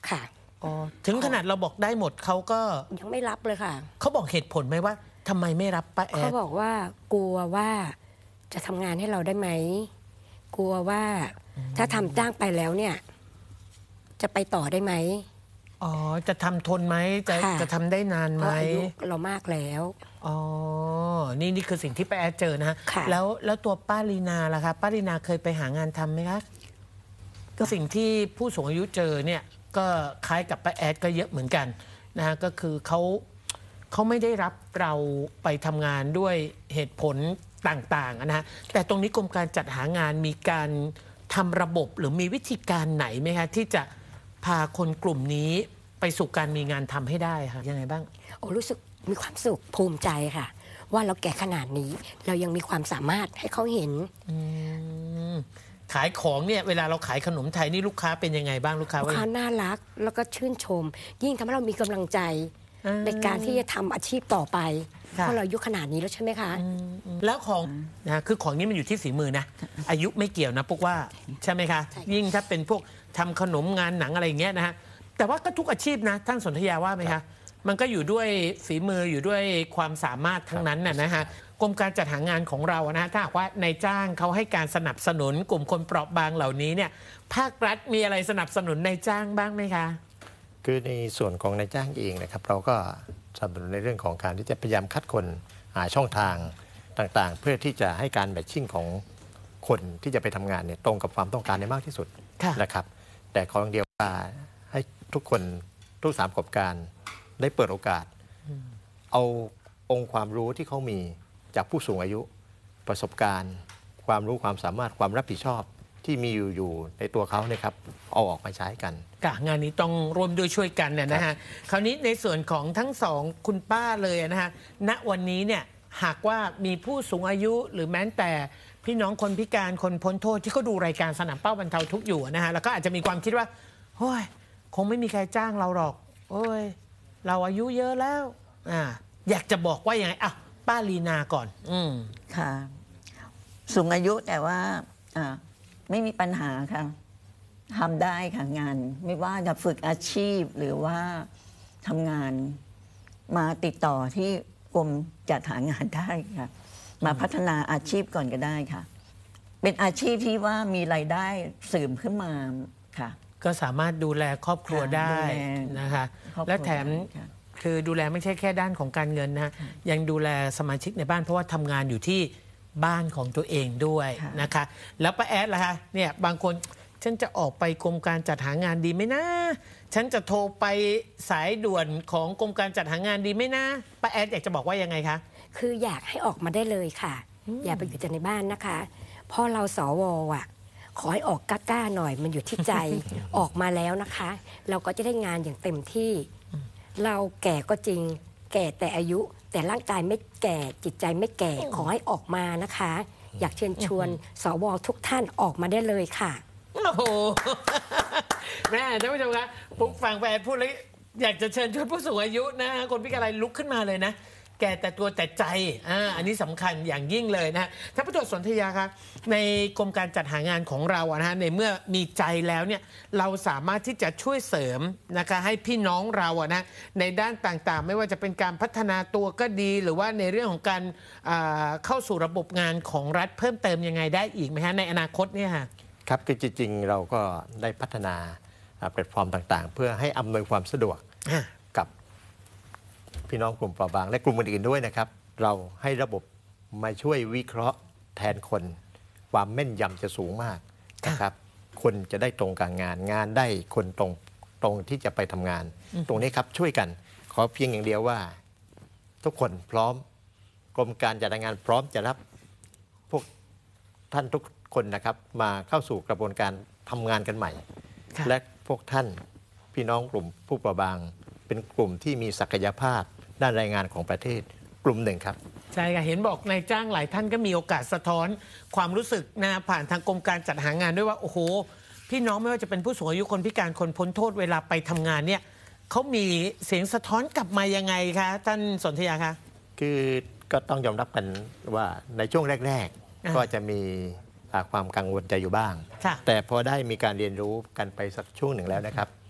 ค่ะอ๋อถึงขนาดเราบอกได้หมดเขาก็ยังไม่รับเลยค่ะเขาบอกเหตุผลไหมว่าทำไมไม่รับป้าแอดเขาบอกว่ากลัวว่าจะทำงานให้เราได้ไหมกลัวว่าถ้าทำจ้างไปแล้วเนี่ยจะไปต่อได้ไหมอ๋อจะทำทนไหมจะทำได้นานไหมเพราะอายุเรามากแล้วอ๋อนี่คือสิ่งที่ป้าแอดเจอนะแล้วตัวป้าลีนาล่ะคะป้าลีนาเคยไปหางานทำไหมคะก็สิ่งที่ผู้สูงอายุเจอเนี่ยก็คล้ายกับป้าแอดก็เยอะเหมือนกันนะฮะก็คือเขาไม่ได้รับเราไปทำงานด้วยเหตุผลต่างๆนะฮะแต่ตรงนี้กรมการจัดหางานมีการทำระบบหรือมีวิธีการไหนไหมคะที่จะพาคนกลุ่มนี้ไปสู่การมีงานทำให้ได้ค่ะยังไงบ้างโอ้รู้สึกมีความสุขภูมิใจค่ะว่าเราแก่ขนาดนี้เรายังมีความสามารถให้เขาเห็นขายของเนี่ยเวลาเราขายขนมไทยนี่ลูกค้าเป็นยังไงบ้างลูกค้าน่ารักแล้วก็ชื่นชมยิ่งทำให้เรามีกำลังใจในการที่จะทำอาชีพต่อไปเพราะเราอายุขนาดนี้แล้วใช่ไหมคะแล้วของนะคือของนี้มันอยู่ที่ฝีมือนะอายุไม่เกี่ยวนะพวกว่าใช่ไหมคะยิ่งถ้าเป็นพวกทำขนมงานหนังอะไรอย่างเงี้ยนะฮะแต่ว่าก็ทุกอาชีพนะท่านสนธยาว่าไหมคะมันก็อยู่ด้วยฝีมืออยู่ด้วยความสามารถทั้งนั้นนะฮะกรมการจัดหางานของเรานะถ้าหากว่านายจ้างเขาให้การสนับสนุนกลุ่มคนเปราะบางเหล่านี้เนี่ยภาครัฐมีอะไรสนับสนุนนายจ้างบ้างไหมคะคือในส่วนของนายจ้างเองนะครับเราก็สนับสนุนในเรื่องของการที่จะพยายามคัดคนหาช่องทางต่างๆเพื่อที่จะให้การแมทชิ่งของคนที่จะไปทำงานเนี่ยตรงกับความต้องการได้มากที่สุดนะครับแต่ขออย่างเดียวว่าให้ทุกคนทุกสามประกอบการได้เปิดโอกาสเอาองค์ความรู้ที่เขามีจากผู้สูงอายุประสบการณ์ความรู้ความสามารถความรับผิดชอบที่มีอยู่ในตัวเขาเนี่ยครับเอาออกมาใช้กันงานนี้ต้องร่วมด้วยช่วยกันเนี่ยนะฮะคราวนี้ในส่วนของทั้งสองคุณป้าเลยนะฮะณวันนี้เนี่ยหากว่ามีผู้สูงอายุหรือแม้แต่พี่น้องคนพิการคนพ้นโทษที่เขาดูรายการสนามเป้าบรรเทาทุกข์อยู่นะฮะแล้วก็อาจจะมีความคิดว่าโอ้ยคงไม่มีใครจ้างเราหรอกโอ้ยเราอายุเยอะแล้วอยากจะบอกว่ายังไงป้าลีนาก่อนค่ะสูงอายุแต่ว่าไม่มีปัญหาค่ะทำได้ค่ะงานไม่ว่าจะฝึกอาชีพหรือว่าทำงานมาติดต่อที่กรมจัดหางานได้ค่ะมาพัฒนาอาชีพก่อนก็ได้ค่ะเป็นอาชีพที่ว่ามีรายได้เสริมขึ้นมาค่ะก็สามารถดูแลครอบครัวได้นะคะและแถมคือดูแลไม่ใช่แค่ด้านของการเงินนะยังดูแลสมาชิกในบ้านเพราะว่าทำงานอยู่ที่บ้านของตัวเองด้วยนะคะแล้วป้าแอดล่ะคะเนี่ยบางคนฉันจะออกไปกรมการจัดหางานดีไหมนะฉันจะโทรไปสายด่วนของกรมการจัดหางานดีไหมนะป้าแอดอยากจะบอกว่ายังไงคะคืออยากให้ออกมาได้เลยค่ะอย่าไปอยู่แต่ในบ้านนะคะเพราะเราสวขอให้ออกกล้าๆหน่อยมันอยู่ที่ใจ ออกมาแล้วนะคะเราก็จะได้งานอย่างเต็มที่เราแก่ก็จริงแก่แต่อายุแต่ร่างกายไม่แก่จิตใจไม่แก่ขอให้ออกมานะคะอยากเชิญชวนสวทุกท่านออกมาได้เลยค่ะโอ้โหแม่ท่านผู้ชมครับผมฟังแฟนพูดแล้วอยากจะเชิญชวนผู้สูงอายุนะคนพิการอะไรลุกขึ้นมาเลยนะแก่แต่ตัวแต่ใจอันนี้สำคัญอย่างยิ่งเลยนะท่านผู้ตรวจสนธยาครับในกรมการจัดหางานของเรานะฮะในเมื่อมีใจแล้วเนี่ยเราสามารถที่จะช่วยเสริมนะคะให้พี่น้องเรานะในด้านต่างๆไม่ว่าจะเป็นการพัฒนาตัวก็ดีหรือว่าในเรื่องของการเข้าสู่ระบบงานของรัฐเพิ่มเติมยังไงได้อีกไหมฮะในอนาคตเนี่ยค่ะครับคือจริงๆเราก็ได้พัฒนาแพลตฟอร์มต่างๆเพื่อให้อำนวยความสะดวกกับพี่น้องกลุ่มเปราะบางและกลุ่มอื่นๆด้วยนะครับเราให้ระบบมาช่วยวิเคราะห์แทนคนความแม่นยำจะสูงมากนะครับคนจะได้ตรงกับงานได้คนตรงที่จะไปทำงานตรงนี้ครับช่วยกันขอเพียงอย่างเดียวว่าทุกคนพร้อมกรมการจัดหางานพร้อมจะรับพวกท่านทุกคนนะครับมาเข้าสู่กระบวนการทำงานกันใหม่และพวกท่านพี่น้องกลุ่มผู้เปราะบางเป็นกลุ่มที่มีศักยภาพด้านแรงงานของประเทศกลุ่มหนึ่งครับใช่ค่ะเห็นบอกนายจ้างหลายท่านก็มีโอกาสสะท้อนความรู้สึกนะผ่านทางกรมการจัดหางานด้วยว่าโอ้โหพี่น้องไม่ว่าจะเป็นผู้สูงอายุคนพิการคนพ้นโทษเวลาไปทำงานเนี่ยเขามีเสียงสะท้อนกลับมายังไงคะท่านสนธยาคะคือก็ต้องยอมรับกันว่าในช่วงแรกๆก็จะมีความกังวลใจอยู่บ้างแต่พอได้มีการเรียนรู้กันไปสักช่วงหนึ่งแล้วนะครับ